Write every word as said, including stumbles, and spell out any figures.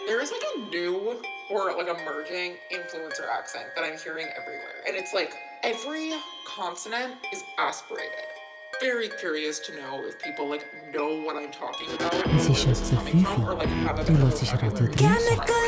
There is like a new or like emerging influencer accent that I'm hearing everywhere. And it's like every consonant is aspirated. Very curious to know if people like know what I'm talking about, Es or ist where this is etwa coming fünf from, or Uhr. like have a Du better hörst Radio vocabulary. dreissig.